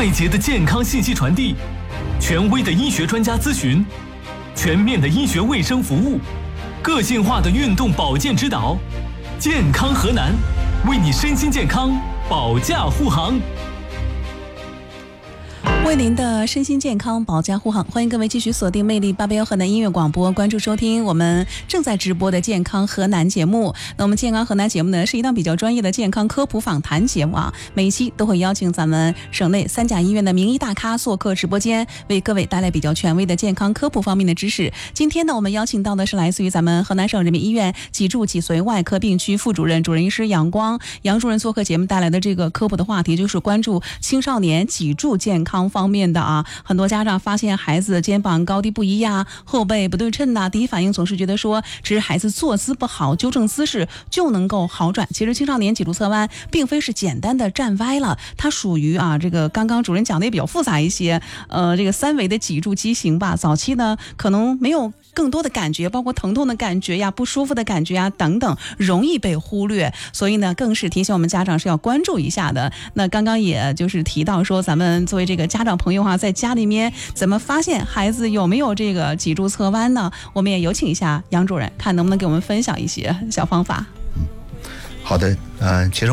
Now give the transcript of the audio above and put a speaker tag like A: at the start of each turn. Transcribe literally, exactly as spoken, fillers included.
A: 快捷的健康信息传递，权威的医学专家咨询，全面的医学卫生服务，个性化的运动保健指导。健康河南，为你身心健康保驾护航。
B: 为您的身心健康保驾护航，欢迎各位继续锁定魅力八八幺河南音乐广播，关注收听我们正在直播的健康河南节目。那我们健康河南节目呢，是一档比较专业的健康科普访谈节目啊，每一期都会邀请咱们省内三甲医院的名医大咖做客直播间，为各位带来比较权威的健康科普方面的知识。今天呢，我们邀请到的是来自于咱们河南省人民医院脊柱脊髓外科病区副主任主任医师杨光，杨主任做客节目带来的这个科普的话题，就是关注青少年脊柱健康方面的啊，很多家长发现孩子肩膀高低不一呀，后背不对称呐，第一反应总是觉得说，只是孩子坐姿不好，纠正姿势就能够好转。其实青少年脊柱侧弯并非是简单的站歪了，它属于啊这个刚刚主任讲的也比较复杂一些，呃这个三维的脊柱畸形吧。早期呢可能没有更多的感觉，包括疼痛的感觉呀、不舒服的感觉呀等等，容易被忽略，所以呢更是提醒我们家长是要关注一下的。那刚刚也就是提到说，咱们作为这个家长朋友哈，在家里面怎么发现孩子有没有这个脊柱侧弯呢？我们也有请一下杨主任，看能不能给我们分享一些小方法。
C: 好的，呃，其实